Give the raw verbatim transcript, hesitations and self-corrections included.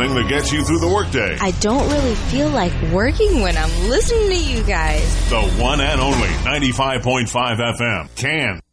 something that gets you through the workday. I don't really feel like working when I'm listening to you guys. The one and only ninety-five point five F M. Can.